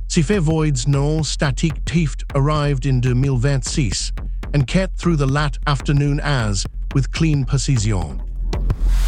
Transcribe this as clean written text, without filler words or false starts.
Si fait voids non statique tieft arrived in 2026 and kept through the lat afternoon as, with clean precision.